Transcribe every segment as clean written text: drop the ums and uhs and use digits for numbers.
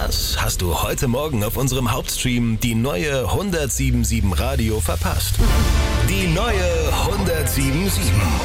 Was hast du heute Morgen auf unserem Hauptstream die neue 107.7 Radio verpasst? Die neue 107.7.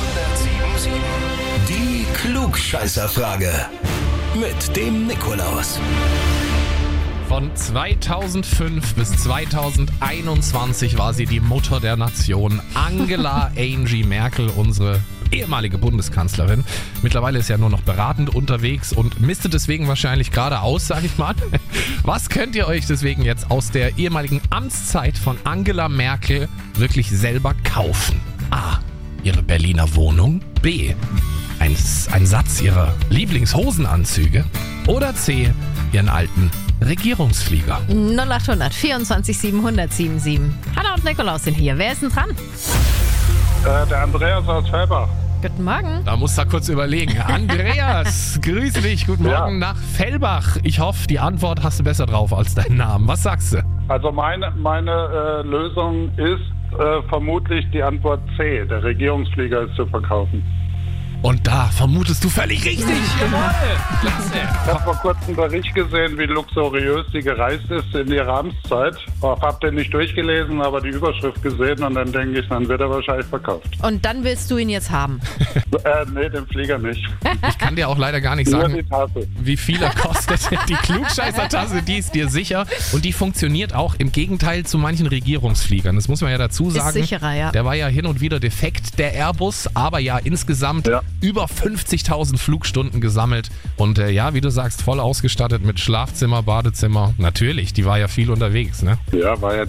Die Klugscheißerfrage. Mit dem Nikolaus. Von 2005 bis 2021 war sie die Mutter der Nation. Angela Angie Merkel, unsere ehemalige Bundeskanzlerin. Mittlerweile ist ja nur noch beratend unterwegs und mistet deswegen wahrscheinlich gerade aus, sage ich mal. Was könnt ihr euch deswegen jetzt aus der ehemaligen Amtszeit von Angela Merkel wirklich selber kaufen? A. Ihre Berliner Wohnung. B. Ein Satz ihrer Lieblingshosenanzüge. Oder C. Ihren alten Regierungsflieger. 0800 24 700 77. Hanna und Nikolaus sind hier. Wer ist denn dran? Der Andreas aus Fellbach. Guten Morgen. Da musst du kurz überlegen. Andreas, grüße dich. Guten Morgen nach Fellbach. Ich hoffe, die Antwort hast du besser drauf als deinen Namen. Was sagst du? Also meine Lösung ist vermutlich die Antwort C. Der Regierungsflieger ist zu verkaufen. Und da vermutest du völlig richtig. Jawohl. Klasse. Ich habe vor kurzem einen Bericht gesehen, wie luxuriös sie gereist ist in ihrer Amtszeit. Ich habe den nicht durchgelesen, aber die Überschrift gesehen und dann denke ich, dann wird er wahrscheinlich verkauft. Und dann willst du ihn jetzt haben? Nee, den Flieger nicht. Ich kann dir auch leider gar nicht Nur sagen, die Tasse. wie viel er kostet. Die Klugscheißer-Tasse, die ist dir sicher. Und die funktioniert auch im Gegenteil zu manchen Regierungsfliegern. Das muss man ja dazu sagen. Ist sicherer, ja. Der war ja hin und wieder defekt, der Airbus. Aber ja, insgesamt über 50.000 Flugstunden gesammelt. Und wie du sagst, voll ausgestattet mit Schlafzimmer, Badezimmer. Natürlich, die war ja viel unterwegs, ne? Ja, war ja